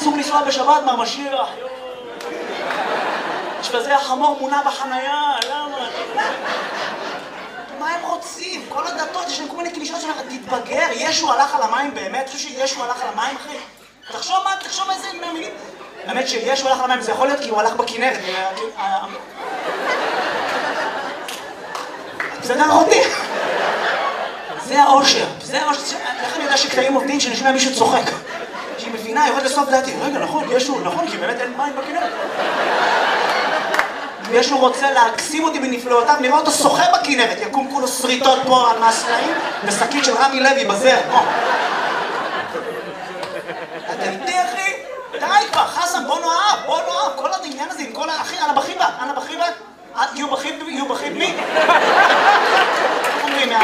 אסור לנסוע בשבת, מר משיח. יש בזה החמור מונע בחנייה, למה? מה הם רוצים? כל הדתות, יש להם כל מיני קלישות שלך, תתבגר, ישו הלך על המים באמת? אתה חושב שישו הלך על המים, אחי? תחשוב איזה מילים. האמת שישו הלך על המים, זה יכול להיות כי הוא הלך בכנרת. זה נראה אותי. זה האושר. איך אני יודע שקטעים עובדים שנשמע מישהו צוחק? שהיא מבינה, יורד לסוף דעתי. רגע, נכון, ישו, נכון, כי באמת אין מים בכנרת. וישו רוצה להקסים אותי בנפלאותיו, נראה אותו שוחה בכנרת, יקום כולו שריטות פה על מהסלעים, ושקית של רמי לוי בזר. אתה איתי, אחי? די כבר, חסן, בוא נאהב, כל העניין הזה עם כל האחי, אנה בחיבה, יהיו בחיב מי? אומרים,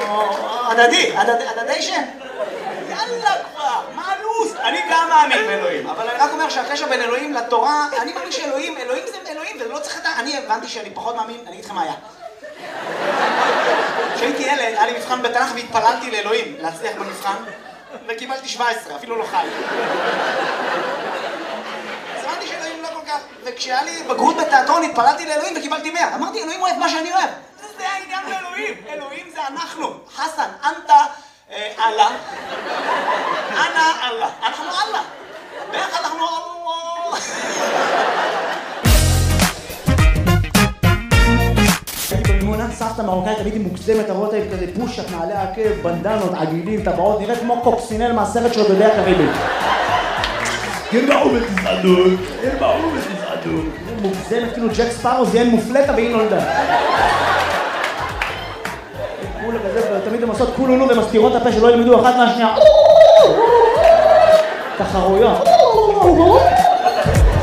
הדדי שם. יאללה כבר, מה הלו"ז? אני גם מאמין באלוהים, אבל אני רק אומר שהקשר בין אלוהים לתורה, אני מאמין שאלוהים זה אלוהים, ולא צריך את ה... אני הבנתי שאני פחות מאמין, אני אגיד לכם מה היה. כשהייתי ילד, היה לי מבחן בתנ"ך והתפללתי לאלוהים להצליח במבחן, וקיבלתי 17, אפילו לא חי. אז הבנתי שאלוהים לא כל כך, וכשהיה לי בגרות בתיאטרון התפללתי לאלוהים וקיבלתי 100. אמרתי, אלוהים אוהב מה שאני אוהב. זה העניין לאלוהים, אלוהים זה אנחנו. חסן, אנטה, אללה. אנא אללה. אנחנו אללה. ביחד אנחנו אללה. הייתי במימונה, סבתא מרוקאית, תמיד היא מוגזמת, הרואות היית כזה פושט, נעלי עקב, בנדנות, עגילים, טבעות, נראית כמו קוקסינל מהסרט של דודי הקריבים. ירבעו בתזעדות, ירבעו בתזעדות. מוגזמת, כאילו ג'ק ספארו זיין מופלטה והיא נולדה. כולה כזה, תמיד הן עושות כולונו ומסתירות את הפה שלא ילמדו אחת מהשנייה. תחרויות.